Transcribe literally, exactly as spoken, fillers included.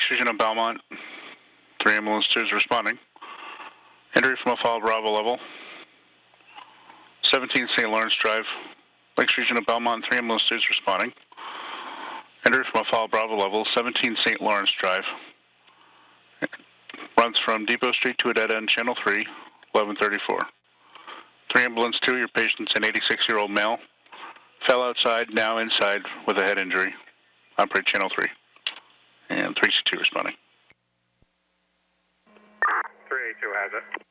Region of Belmont. Three ambulance twos responding. Injury from a fall Bravo level. seventeen Saint Lawrence Drive. Lakes Region of Belmont. Three ambulance twos responding. Injury from a fall Bravo level. seventeen Saint Lawrence Drive. Runs from Depot Street to a dead end, Channel three, eleven thirty-four. Three ambulance two, your patient's an eighty-six-year-old male. Fell outside, now inside with a head injury. Operate Channel three. And three C two responding. three eighty-two has it.